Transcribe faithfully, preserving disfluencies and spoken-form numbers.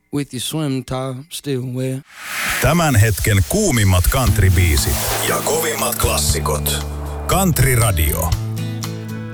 with your swim top still wet. Tämän hetken kuumimmat country-biisit ja kovimmat klassikot. Country Radio.